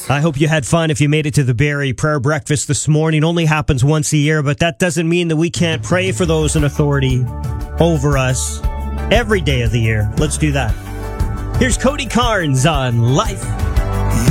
I hope you had fun if you made it to the Barrie Prayer Breakfast this morning. Only happens once a year, but that doesn't mean that we can't pray for those in authority over us every day of the year. Let's do that. Here's Cody Carnes on Life